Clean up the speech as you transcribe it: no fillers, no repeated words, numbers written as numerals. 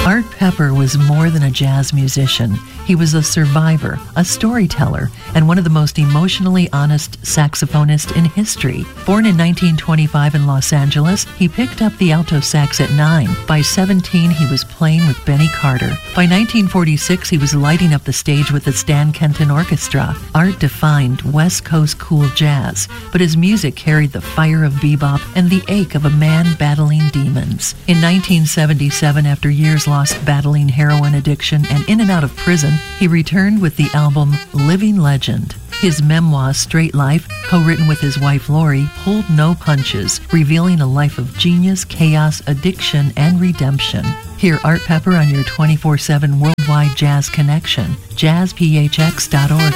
Art Pepper was more than a jazz musician. He was a survivor, a storyteller, and one of the most emotionally honest saxophonists in history. Born in 1925 in Los Angeles, he picked up the alto sax at 9. By 17, he was playing with Benny Carter. By 1946, he was lighting up the stage with the Stan Kenton Orchestra. Art defined West Coast cool jazz, but his music carried the fire of bebop and the ache of a man battling demons. In 1977, after years lost battling heroin addiction and in and out of prison, he returned with the album Living Legend. His memoir, Straight Life, co-written with his wife Lori, pulled no punches, revealing a life of genius, chaos, addiction, and redemption. Hear Art Pepper on your 24/7 worldwide jazz connection, jazzphx.org.